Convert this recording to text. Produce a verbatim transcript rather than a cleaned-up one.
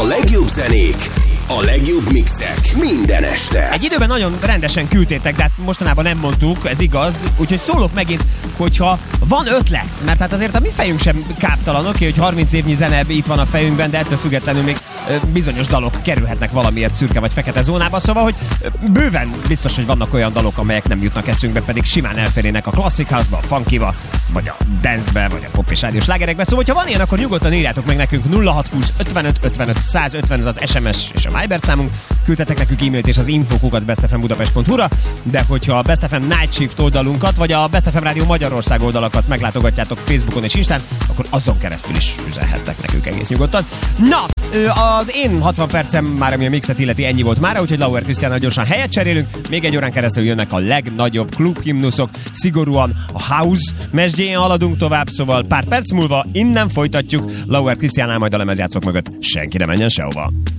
A legjobb zenék, a legjobb mixek minden este. Egy időben nagyon rendesen küldtétek, de hát mostanában nem mondtuk, ez igaz, úgyhogy szólok megint, hogyha van ötlet, mert hát azért a mi fejünk sem káptalan, oké, hogy harminc évnyi zene itt van a fejünkben, de ettől függetlenül még bizonyos dalok kerülhetnek valamiért szürke vagy fekete zónába, szóval, hogy bőven biztos, hogy vannak olyan dalok, amelyek nem jutnak eszünkbe, pedig simán elférnének a classic house-ba, a funkyba, vagy a dance-be, vagy a pop és rádiós slágerekbe. Szóval, hogyha van ilyen, akkor nyugodtan írjátok meg nekünk nulla hat húsz ötvenöt ötvenöt százötvenöt az es em es és a Viber számunk, küldtetek nekünk e-mailt és az info kukac bestfmbudapest pont hu-ra, de hogyha a Best ef em Night Shift oldalunkat, vagy a Best ef em Rádió Magyarország oldalakat meglátogatjátok Facebookon és Instán, akkor azon keresztül is üzenhettek nekünk egész nyugodtan. Na, az én hatvan percem már, ami a mixet illeti, ennyi volt mára, úgyhogy Lauer Krisztiánnal gyorsan helyet cserélünk. Még egy órán keresztül jönnek a legnagyobb klubhimnuszok, szigorúan a house mesdjén haladunk tovább, szóval pár perc múlva innen folytatjuk. Lauer Krisztiánnál, majd a lemezjátszók mögött senki ne menjen sehova.